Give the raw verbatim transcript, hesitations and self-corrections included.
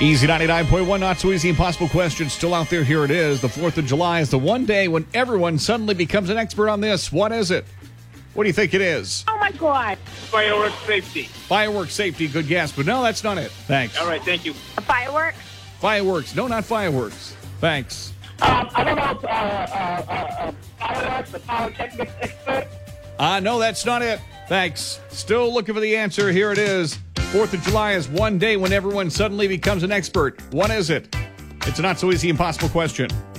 Easy ninety-nine point one, not so easy, impossible question still out there. Here it is. The fourth of July is the one day when everyone suddenly becomes an expert on this. What is it? What do you think it is? Oh, my God. Fireworks safety. Fireworks safety, good guess, but no, that's not it. Thanks. All right, thank you. Fireworks? Fireworks. No, not fireworks. Thanks. Um, I don't know, uh, uh, uh, uh, fireworks, the pyrotechnics expert. Uh, no, that's not it. Thanks. Still looking for the answer. Here it is. fourth of July is one day when everyone suddenly becomes an expert. What is it? It's a not so easy, impossible question.